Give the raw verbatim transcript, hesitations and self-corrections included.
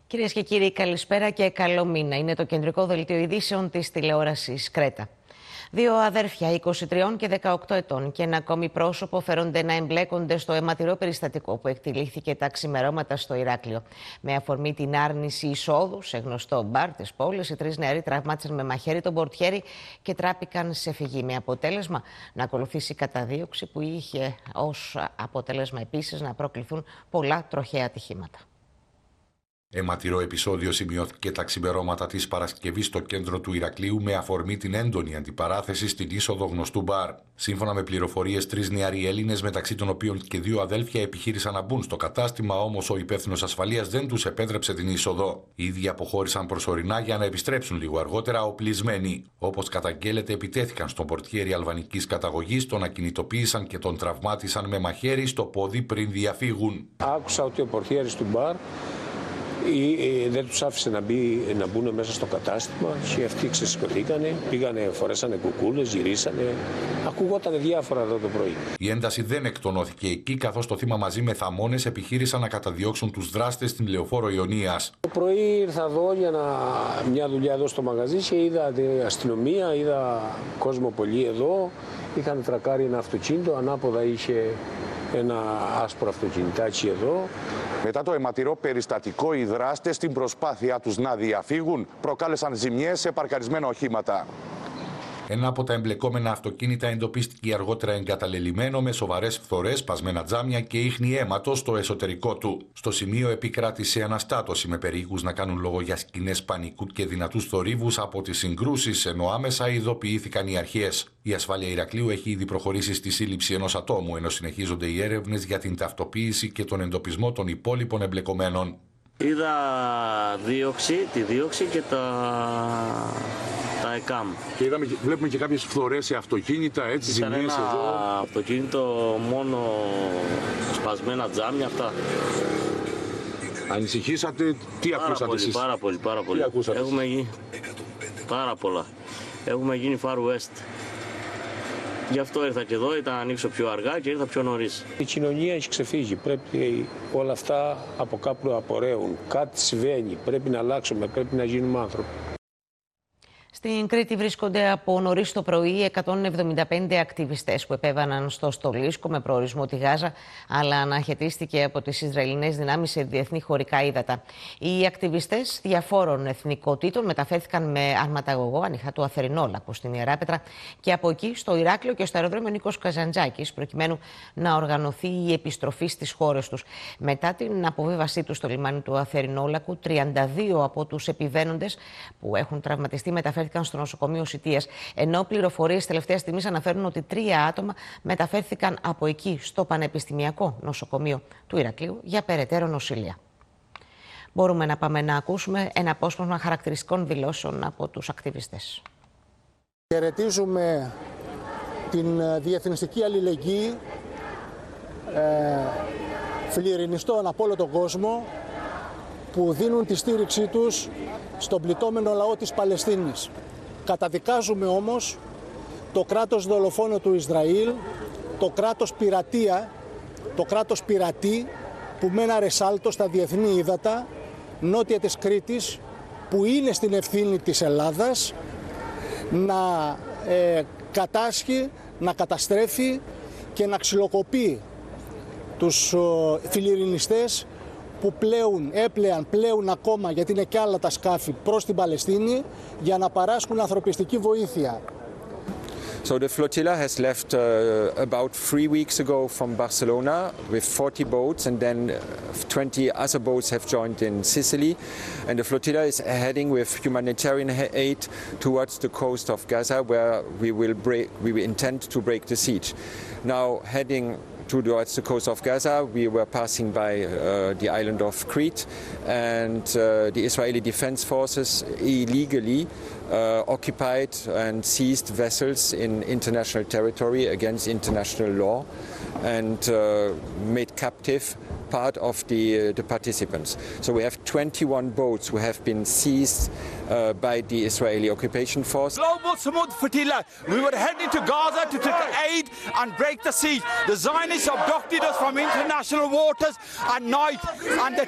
Κυρίες και κύριοι, καλησπέρα και καλό μήνα. Είναι το κεντρικό δελτίο ειδήσεων της τηλεόρασης Κρέτα. Δύο αδέρφια είκοσι τρία και δεκαοκτώ ετών και ένα ακόμη πρόσωπο φέρονται να εμπλέκονται στο αιματηρό περιστατικό που εκτελήχθηκε τα ξημερώματα στο Ηράκλειο. Με αφορμή την άρνηση εισόδου σε γνωστό μπαρ της πόλης, οι τρεις νεαροί τραυμάτισαν με μαχαίρι τον πορτιέρι και τράπηκαν σε φυγή. Με αποτέλεσμα να ακολουθήσει καταδίωξη που είχε ως αποτέλεσμα επίσης να προκληθούν πολλά τροχαία ατυχήματα. Αιματηρό επεισόδιο σημειώθηκε τα ξημερώματα της Παρασκευής στο κέντρο του Ηρακλείου με αφορμή την έντονη αντιπαράθεση στην είσοδο γνωστού μπαρ. Σύμφωνα με πληροφορίες, τρεις νεαροί Έλληνες, μεταξύ των οποίων και δύο αδέλφια, επιχείρησαν να μπουν στο κατάστημα, όμως ο υπεύθυνος ασφαλείας δεν τους επέτρεψε την είσοδο. Οι ίδιοι αποχώρησαν προσωρινά για να επιστρέψουν λίγο αργότερα οπλισμένοι. Όπως καταγγέλλεται, επιτέθηκαν στον πορτιέρι αλβανικής καταγωγής, τον ακινητοποίησαν και τον τραυμάτισαν με μαχαίρι στο πόδι πριν διαφύγουν. Άκουσα ότι ο πορτιέρης του μπαρ Ή, δεν τους άφησε να, μπει, να μπουν μέσα στο κατάστημα και αυτοί ξεσηκωθήκανε, πήγανε, φορέσανε κουκούλες, γυρίσανε. Ακούγότανε διάφορα εδώ το πρωί. Η ένταση δεν εκτονώθηκε εκεί, καθώς το θύμα μαζί με θαμώνες επιχείρησαν να καταδιώξουν τους δράστες στην Λεωφόρο Ιωνίας. Το πρωί ήρθα εδώ για να, μια δουλειά εδώ στο μαγαζί και είδα την αστυνομία, είδα κόσμο πολύ εδώ. Είχαν τρακάρει ένα αυτοκίνητο, ανάποδα είχε ένα άσπρο αυτοκινητάκι εδώ. Μετά το αιματηρό περιστατικό, οι δράστες στην προσπάθειά τους να διαφύγουν προκάλεσαν ζημιές σε παρκαρισμένα οχήματα. Ένα από τα εμπλεκόμενα αυτοκίνητα εντοπίστηκε αργότερα εγκαταλελειμμένο με σοβαρές φθορές, σπασμένα τζάμια και ίχνη αίματος στο εσωτερικό του. Στο σημείο επικράτησε αναστάτωση με περιοίκους να κάνουν λόγο για σκηνές πανικού και δυνατούς θορύβους από τις συγκρούσεις, ενώ άμεσα ειδοποιήθηκαν οι αρχές. Η ασφάλεια Ηρακλείου έχει ήδη προχωρήσει στη σύλληψη ενός ατόμου, ενώ συνεχίζονται οι έρευνες για την ταυτοποίηση και τον εντοπισμό των υπόλοιπων εμπλεκομένων. Είδα δίωξη, τη δίωξη και τα, τα ΕΚΑΜ. Και είδαμε, βλέπουμε και κάποιες φθορές σε αυτοκίνητα, έτσι, ζημίες εδώ. Ήταν ένα αυτοκίνητο, μόνο σπασμένα τζάμια, αυτά. Ανησυχήσατε, τι πάρα ακούσατε πολύ, εσείς? Πάρα πολύ, πάρα πολύ. Τι ακούσατε? Έχουμε γίνει πάρα πολλά. Έχουμε γίνει Far West. Γι' αυτό ήρθα και εδώ, ήταν να ανοίξω πιο αργά και ήρθα πιο νωρίς. Η κοινωνία έχει ξεφύγει. Πρέπει όλα αυτά από κάπου να απορρέουν. Κάτι συμβαίνει. Πρέπει να αλλάξουμε, πρέπει να γίνουμε άνθρωποι. Στην Κρήτη βρίσκονται από νωρίς το πρωί εκατόν εβδομήντα πέντε ακτιβιστές που επέβαναν στο Στολίσκο με προορισμό τη Γάζα, αλλά αναχαιτίστηκε από τις Ισραηλινές δυνάμεις σε διεθνή χωρικά ύδατα. Οι ακτιβιστές διαφόρων εθνικότητων μεταφέρθηκαν με αρματαγωγό ανιχατού Αθερινόλακο στην Ιεράπετρα και από εκεί στο Ηράκλειο και στο αεροδρόμιο Νίκος Καζαντζάκης, προκειμένου να οργανωθεί η επιστροφή στις χώρες τους. Μετά την αποβίβασή τους στο λιμάνι του Αθερινόλακου, τριάντα δύο από τους επιβαίνοντες που έχουν τραυματιστεί μεταφέρθηκαν στο νοσοκομείο Σιτίας, ενώ πληροφορίες τελευταίας στιγμής αναφέρουν ότι τρία άτομα μεταφέρθηκαν από εκεί στο Πανεπιστημιακό Νοσοκομείο του Ηρακλείου για περαιτέρω νοσηλεία. Μπορούμε να πάμε να ακούσουμε ένα απόσπασμα χαρακτηριστικών δηλώσεων από τους ακτιβιστές. Χαιρετίζουμε την διεθνιστική αλληλεγγύη ε, φιλιρινιστών από όλο τον κόσμο που δίνουν τη στήριξή τους στον πληττόμενο λαό της Παλαιστίνης. Καταδικάζουμε όμως το κράτος δολοφόνο του Ισραήλ, το κράτος πειρατεία, το κράτος πειρατή που με ένα ρεσάλτο στα διεθνή ύδατα νότια της Κρήτης, που είναι στην ευθύνη της Ελλάδας, να ε, κατάσχει, να καταστρέφει και να ξυλοκοπεί τους ε, φιλιρινιστές που πλέουν, έπλεαν, πλέουν ακόμα, γιατί είναι και άλλα τα σκάφη, προς την Παλαιστίνη για να παράσχουν ανθρωπιστική βοήθεια. So the flotilla has left uh, about three weeks ago from Barcelona with forty boats, and then twenty other boats have joined in Sicily. And the flotilla is heading with humanitarian aid towards the coast of Gaza, where we will break, we will intend to break the siege. Now heading towards the coast of Gaza, we were passing by uh, the island of Crete, and uh, the Israeli Defense Forces illegally uh, occupied and seized vessels in international territory against international law, and uh, made captive part of the, uh, the participants. So we have twenty-one boats who have been seized uh, by the Israeli occupation force. Global Samud Flotilla, we were heading to Gaza to take aid and break the siege. The Zionists abducted us from international waters at night, and the